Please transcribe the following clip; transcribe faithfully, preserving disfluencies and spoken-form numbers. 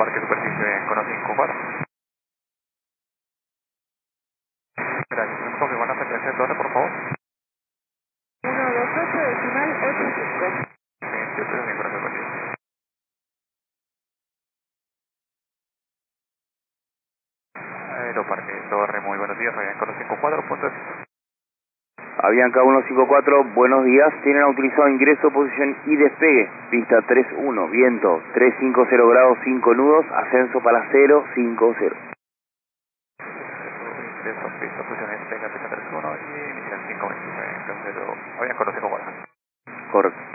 Parque superficie en Cono cinco cuatro. Gracias, un toque con la frecuencia doce, por favor. uno dos ocho decimal ocho cinco. veintiocho de mi corazón perdido. Aeroparque Torre, muy buenos días, Avianca uno cinco cuatro, punto de vista. Avianca uno cinco cuatro, buenos días, tienen autorizado ingreso, posición y despegue, pista tres uno, viento trescientos cincuenta grados, cinco nudos, ascenso para cero cinco cero. Ingreso, pista, posición y despegue, pista tres uno y inicial cinco veinte, Avianca uno cinco cuatro. Correcto.